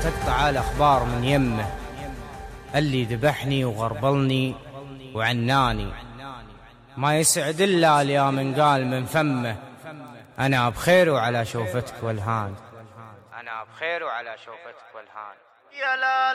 تقطع الأخبار من يمه، اللي ذبحني وغربلني وعناني، ما يسعد إلا اليا من قال من فمه أنا بخير وعلى شوفتك والهان. أنا بخير وعلى شوفتك والهان. يا لا